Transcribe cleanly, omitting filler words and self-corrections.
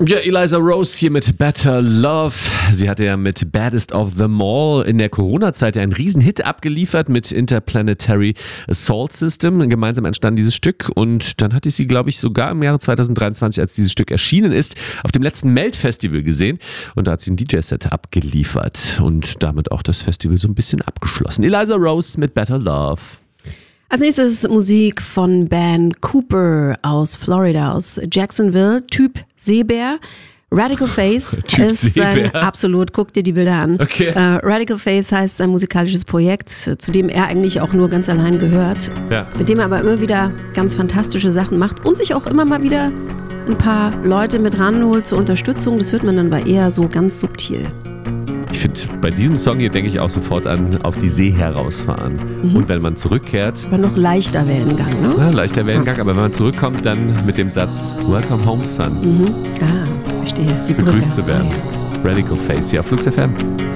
Ja, Eliza Rose hier mit Better Love. Sie hatte ja mit Baddest of Them All in der Corona-Zeit einen Riesenhit abgeliefert mit Interplanetary Assault System. Gemeinsam entstand dieses Stück und dann hatte ich sie, glaube ich, sogar im Jahre 2023, als dieses Stück erschienen ist, auf dem letzten Melt-Festival gesehen und da hat sie ein DJ-Set abgeliefert und damit auch das Festival so ein bisschen abgeschlossen. Eliza Rose mit Better Love. Als nächstes Musik von Ben Cooper aus Florida, aus Jacksonville, Typ Seebär. Radical Face ist sein, absolut, guck dir die Bilder an. Okay. Radical Face heißt sein musikalisches Projekt, zu dem er eigentlich auch nur ganz allein gehört. Ja. Mit dem er aber immer wieder ganz fantastische Sachen macht und sich auch immer mal wieder ein paar Leute mit ranholt zur Unterstützung. Das hört man dann aber eher so ganz subtil. Ich finde, bei diesem Song hier denke ich auch sofort an auf die See herausfahren. Und wenn man zurückkehrt... Aber noch leichter Wellengang, ne? Ja, leichter Wellengang, aber wenn man zurückkommt, dann mit dem Satz Welcome home, son. Ah, verstehe. Die begrüßt zu werden. Radical Face, ja, Flux FM.